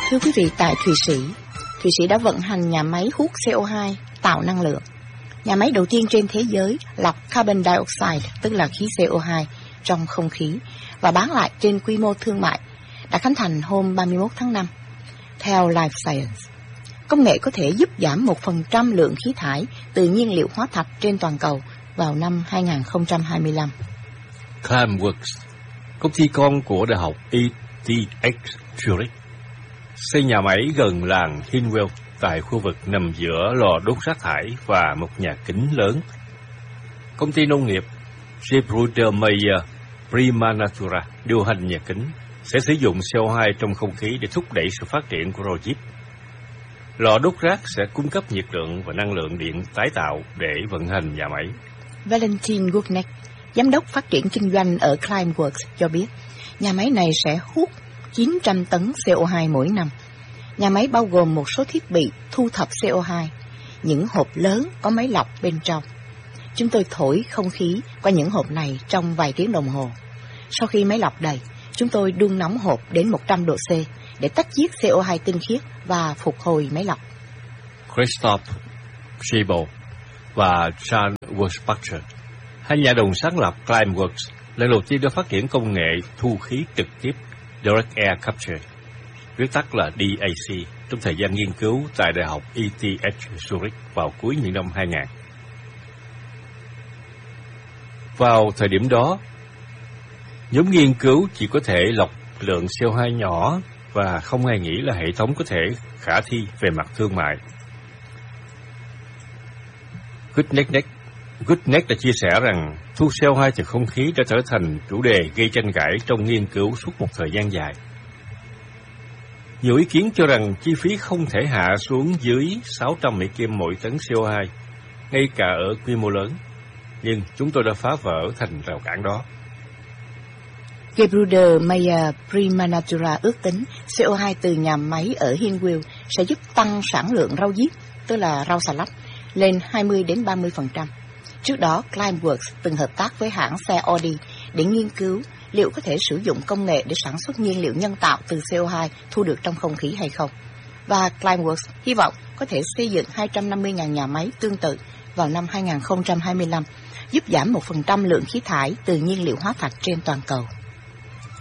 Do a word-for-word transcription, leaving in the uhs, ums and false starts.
Thưa quý vị, tại Thụy Sĩ, Thụy Sĩ đã vận hành nhà máy hút xê o hai tạo năng lượng. Nhà máy đầu tiên trên thế giới lọc carbon dioxide, tức là khí xê o hai, trong không khí và bán lại trên quy mô thương mại, đã khánh thành hôm ba mươi mốt tháng năm. Theo Life Science, công nghệ có thể giúp giảm một phần trăm lượng khí thải từ nhiên liệu hóa thạch trên toàn cầu vào năm hai không hai lăm. Climeworks, công ty con của Đại học e tê hát Zurich, xây nhà máy gần làng Hinwil tại khu vực nằm giữa lò đốt rác thải và một nhà kính lớn. Công ty nông nghiệp Gebrüder Meyer Prima Natura điều hành nhà kính sẽ sử dụng xê o hai trong không khí để thúc đẩy sự phát triển của Rojip. Lò đốt rác sẽ cung cấp nhiệt lượng và năng lượng điện tái tạo để vận hành nhà máy. Valentin Gutneck, giám đốc phát triển kinh doanh ở Climeworks cho biết, nhà máy này sẽ hút chín trăm tấn xê o hai mỗi năm. Nhà máy bao gồm một số thiết bị thu thập xê o hai, những hộp lớn có máy lọc bên trong. Chúng tôi thổi không khí qua những hộp này trong vài tiếng đồng hồ. Sau khi máy lọc đầy, chúng tôi đun nóng hộp đến một trăm độ C để tách chiết xê o hai tinh khiết và phục hồi máy lọc. Christoph Scheibel và Jan Wurzbacher, hai nhà đồng sáng lập Climeworks, lần đầu tiên đã phát triển công nghệ thu khí trực tiếp Direct Air Capture, viết tắt là đê a xê, trong thời gian nghiên cứu tại Đại học e tê hát Zurich vào cuối những năm hai nghìn. Vào thời điểm đó, nhóm nghiên cứu chỉ có thể lọc lượng xê o hai nhỏ và không ai nghĩ là hệ thống có thể khả thi về mặt thương mại. Gutneck, Gutneck đã chia sẻ rằng thu xê o hai từ không khí đã trở thành chủ đề gây tranh cãi trong nghiên cứu suốt một thời gian dài. Nhiều ý kiến cho rằng chi phí không thể hạ xuống dưới sáu trăm Mỹ Kim mỗi tấn xê o hai, ngay cả ở quy mô lớn, nhưng chúng tôi đã phá vỡ thành rào cản đó. Gebrüder Meyer Prima Natura ước tính xê o hai từ nhà máy ở Hinwil sẽ giúp tăng sản lượng rau diếp, tức là rau xà lách, lên hai mươi đến ba mươi phần trăm. Trước đó, Climeworks từng hợp tác với hãng xe Audi để nghiên cứu liệu có thể sử dụng công nghệ để sản xuất nhiên liệu nhân tạo từ xê o hai thu được trong không khí hay không. Và Climeworks hy vọng có thể xây dựng hai trăm năm mươi nghìn nhà máy tương tự vào năm hai không hai lăm, giúp giảm một phần trăm lượng khí thải từ nhiên liệu hóa thạch trên toàn cầu.